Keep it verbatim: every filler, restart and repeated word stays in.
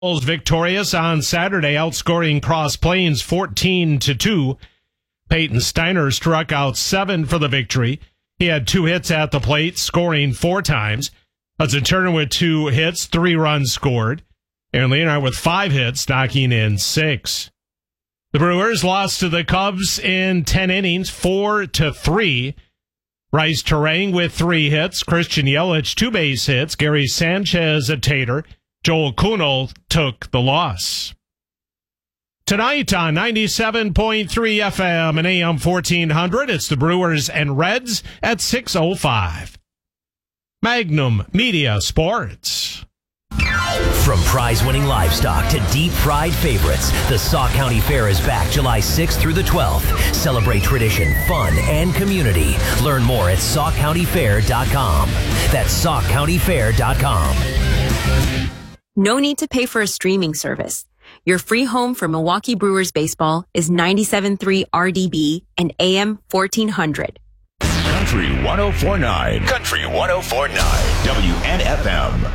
Bulls victorious on Saturday, outscoring Cross Plains fourteen to two. Peyton Steiner struck out seven for the victory. He had two hits at the plate, scoring four times. Hudson Turner with two hits, three runs scored. Aaron Leonard with five hits, knocking in six. The Brewers lost to the Cubs in ten innings, four to three. Bryce Terang with three hits, Christian Yelich two base hits, Gary Sanchez a tater. Joel Kuhnel took the loss. Tonight on ninety-seven point three F M and A M fourteen hundred, it's the Brewers and Reds at six oh five. Magnum Media Sports. From prize-winning livestock to deep-fried favorites, the Sauk County Fair is back July sixth through the twelfth. Celebrate tradition, fun, and community. Learn more at sauk county fair dot com. That's sauk county fair dot com. No need to pay for a streaming service. Your free home for Milwaukee Brewers baseball is ninety-seven point three R D B and A M fourteen hundred. Country one oh four point nine. Country one oh four point nine. W N F M.